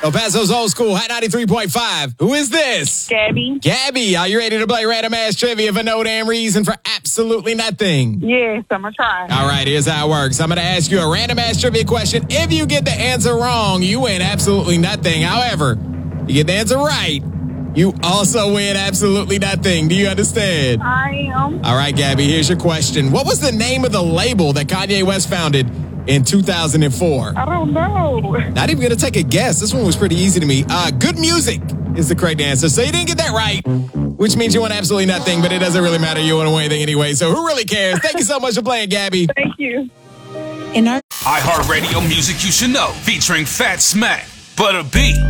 El Paso's Old School, Hot 93.5. Who is this? Gabby. Gabby, are you ready to play Random Ass Trivia for no damn reason for absolutely nothing? Yes, I'm going to try. All right, here's how it works. I'm going to ask you a random ass trivia question. If you get the answer wrong, you win absolutely nothing. However, you get the answer right, you also win absolutely nothing. Do you understand? I am. All right, Gabby, here's your question. What was the name of the label that Kanye West founded in 2004? I don't know. Not even going to take a guess. This one was pretty easy to me. Good Music is the correct answer. So you didn't get that right, which means you won absolutely nothing, but it doesn't really matter. You won't win anything anyway. So who really cares? Thank you so much for playing, Gabby. Thank you. iHeartRadio Music You Should Know, featuring Fat Smack, Butter B,